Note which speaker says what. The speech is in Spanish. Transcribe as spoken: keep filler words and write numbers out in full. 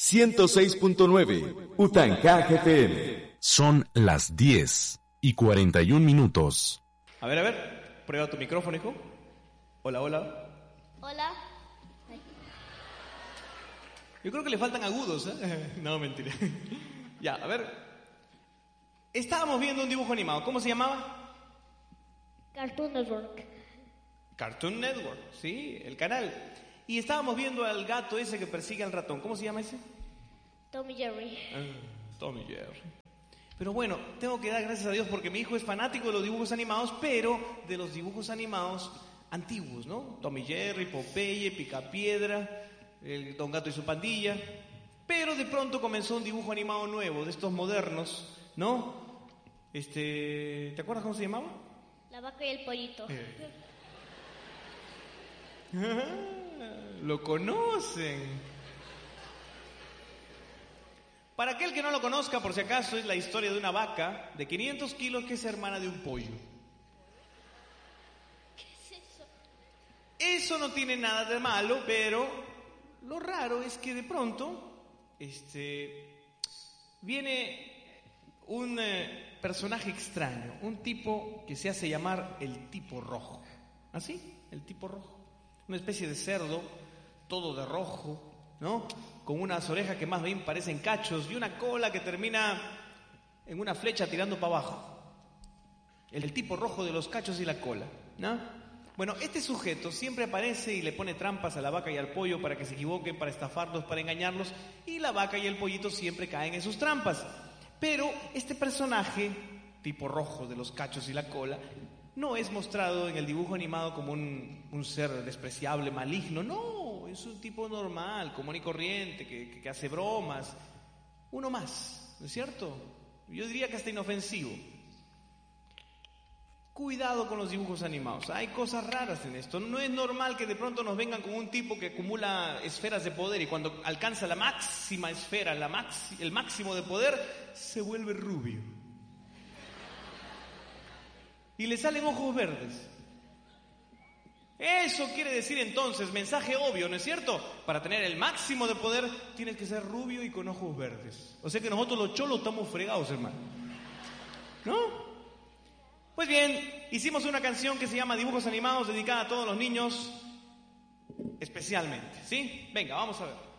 Speaker 1: ciento seis punto nueve, Utancaje F M.
Speaker 2: Son las diez y cuarenta y un minutos.
Speaker 3: A ver, a ver, prueba tu micrófono, hijo. Hola, hola.
Speaker 4: Hola.
Speaker 3: Yo creo que le faltan agudos, ¿eh? No, mentira. Ya, a ver. Estábamos viendo un dibujo animado. ¿Cómo se llamaba?
Speaker 4: Cartoon Network.
Speaker 3: Cartoon Network, sí, el canal. Y estábamos viendo al gato ese que persigue al ratón. ¿Cómo se llama ese?
Speaker 4: Tommy Jerry.
Speaker 3: Ah, Tommy Jerry. Pero bueno, tengo que dar gracias a Dios porque mi hijo es fanático de los dibujos animados, pero de los dibujos animados antiguos, ¿no? Tommy Jerry, Popeye, Picapiedra, el Don Gato y su pandilla. Pero de pronto comenzó un dibujo animado nuevo, de estos modernos, ¿no? Este, ¿te acuerdas cómo se llamaba?
Speaker 4: La vaca y el pollito.
Speaker 3: Eh. Ah, lo conocen. Para aquel que no lo conozca, por si acaso, es la historia de una vaca de quinientos kilos que es hermana de un pollo.
Speaker 4: ¿Qué es eso?
Speaker 3: Eso no tiene nada de malo, pero lo raro es que de pronto este, viene un eh, personaje extraño, un tipo que se hace llamar el tipo rojo. ¿Así? El tipo rojo. Una especie de cerdo, todo de rojo, ¿no? Con unas orejas que más bien parecen cachos y una cola que termina en una flecha tirando para abajo. El tipo rojo de los cachos y la cola, ¿no? Bueno, este sujeto siempre aparece y le pone trampas a la vaca y al pollo para que se equivoquen, para estafarlos, para engañarlos, y la vaca y el pollito siempre caen en sus trampas. Pero este personaje, tipo rojo de los cachos y la cola, no es mostrado en el dibujo animado como un, un ser despreciable, maligno. No, es un tipo normal, común y corriente, que, que, que hace bromas. Uno más, ¿no es cierto? Yo diría que hasta inofensivo. Cuidado con los dibujos animados. Hay cosas raras en esto. No es normal que de pronto nos vengan con un tipo que acumula esferas de poder y cuando alcanza la máxima esfera, la max, el máximo de poder, se vuelve rubio. Y le salen ojos verdes. Eso quiere decir entonces, mensaje obvio, ¿no es cierto? Para tener el máximo de poder tienes que ser rubio y con ojos verdes. O sea que nosotros los cholos estamos fregados, hermano. ¿No? Pues bien, hicimos una canción que se llama Dibujos Animados, dedicada a todos los niños especialmente, ¿sí? Venga, vamos a ver.